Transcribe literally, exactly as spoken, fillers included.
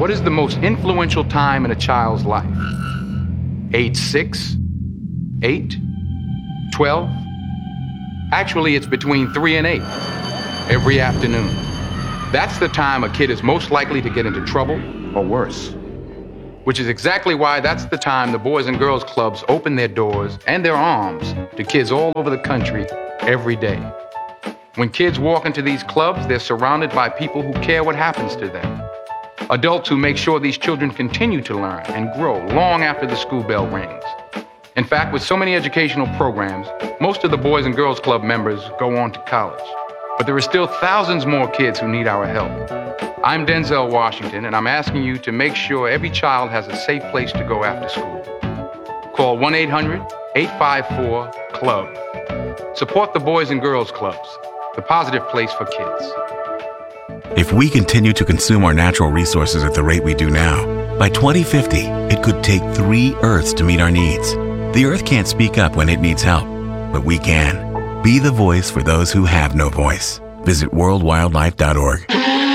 What is the most influential time in a child's life? Age six? Eight? Twelve? Actually, it's between three and eight, every afternoon. That's the time a kid is most likely to get into trouble or worse. Which is exactly why that's the time the Boys and Girls Clubs open their doors and their arms to kids all over the country every day. When kids walk into these clubs, they're surrounded by people who care what happens to them. Adults who make sure these children continue to learn and grow long after the school bell rings. In fact, with so many educational programs, most of the Boys and Girls Club members go on to college. But there are still thousands more kids who need our help. I'm Denzel Washington, and I'm asking you to make sure every child has a safe place to go after school. Call one eight hundred, eight five four, CLUB. Support the Boys and Girls Clubs, the positive place for kids. If we continue to consume our natural resources at the rate we do now, by twenty fifty, it could take three Earths to meet our needs. The Earth can't speak up when it needs help, but we can. Be the voice for those who have no voice. Visit world wildlife dot org.